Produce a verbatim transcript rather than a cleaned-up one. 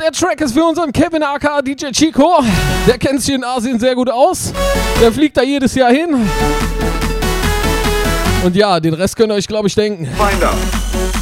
Der Track ist für unseren Kevin aka D J Chico. Der kennt sich in Asien sehr gut aus. Der fliegt da jedes Jahr hin. Und ja, den Rest könnt ihr euch, glaube ich, denken. Find out.